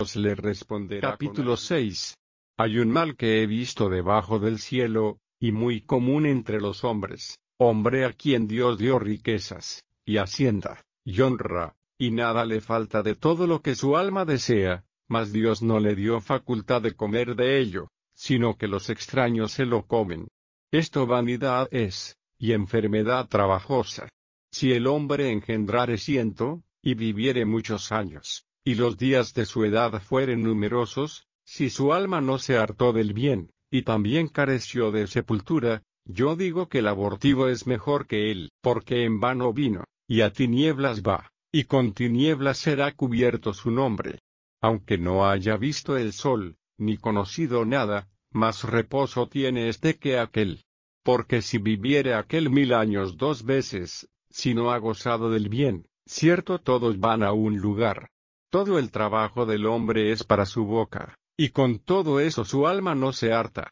Dios le responderá. Capítulo 6. Hay un mal que he visto debajo del cielo, y muy común entre los hombres, hombre a quien Dios dio riquezas, y hacienda, y honra, y nada le falta de todo lo que su alma desea, mas Dios no le dio facultad de comer de ello, sino que los extraños se lo comen. Esto vanidad es, y enfermedad trabajosa. Si el hombre engendrare 100, y viviere muchos años, y los días de su edad fueren numerosos, si su alma no se hartó del bien, y también careció de sepultura, yo digo que el abortivo es mejor que él, porque en vano vino, y a tinieblas va, y con tinieblas será cubierto su nombre. Aunque no haya visto el sol, ni conocido nada, más reposo tiene este que aquel. Porque si viviere aquel 1000 años 2 veces, si no ha gozado del bien, cierto todos van a un lugar. Todo el trabajo del hombre es para su boca, y con todo eso su alma no se harta.